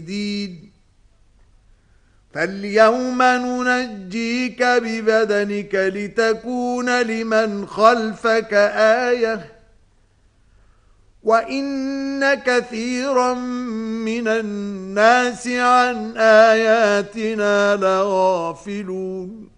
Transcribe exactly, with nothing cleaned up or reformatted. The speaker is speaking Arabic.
دين. فاليوم ننجيك ببدنك لتكون لمن خلفك آية وإن كثيرا من الناس عن آياتنا لغافلون.